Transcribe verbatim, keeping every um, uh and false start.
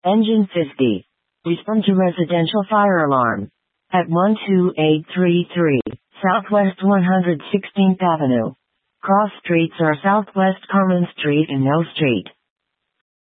Engine fifty. Respond to residential fire alarm. At one two eight three three, Southwest one hundred sixteenth Avenue. Cross streets are Southwest Carmen Street and No Street.